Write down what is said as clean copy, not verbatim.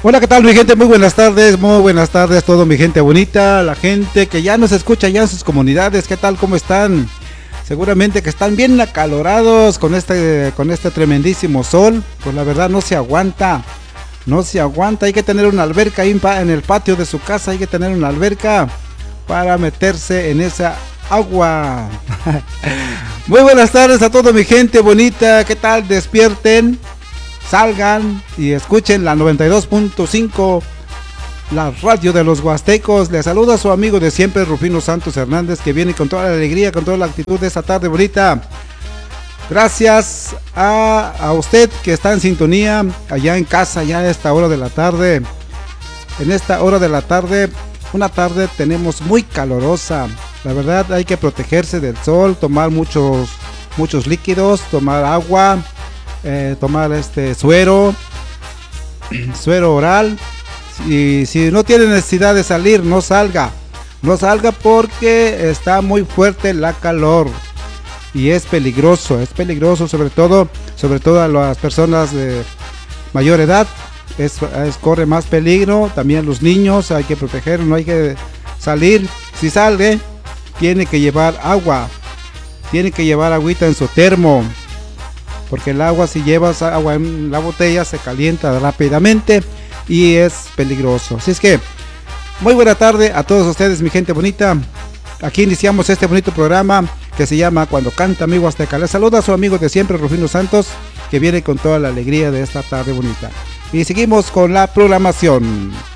Hola, ¿qué tal mi gente? Muy buenas tardes todo mi gente bonita, la gente que ya nos escucha ya en sus comunidades, ¿qué tal? ¿Cómo están? Seguramente que están bien acalorados con este tremendísimo sol, pues la verdad no se aguanta, hay que tener una alberca ahí en el patio de su casa, hay que tener una alberca para meterse en esa agua. Muy buenas tardes a toda mi gente bonita, ¿qué tal? Despierten. Salgan y escuchen la 92.5, la radio de los Huastecos. Les saluda su amigo de siempre, Rufino Santos Hernández, que viene con toda la alegría, con toda la actitud de esta tarde bonita. Gracias a usted que está en sintonía allá en casa, ya a esta hora de la tarde. En esta hora de la tarde, una tarde tenemos muy calorosa. La verdad hay que protegerse del sol, tomar muchos líquidos, tomar agua. Tomar suero oral, y si no tiene necesidad de salir, no salga porque está muy fuerte la calor y es peligroso sobre todo a las personas de mayor edad, corre más peligro. También los niños hay que proteger, no hay que salir. Si sale, tiene que llevar agüita en su termo, porque el agua, si llevas agua en la botella, se calienta rápidamente y es peligroso. Así es que muy buena tarde a todos ustedes, mi gente bonita. Aquí iniciamos este bonito programa que se llama Cuando Canta Mi Huasteca. Les saluda a su amigo de siempre, Rufino Santos, que viene con toda la alegría de esta tarde bonita. Y seguimos con la programación.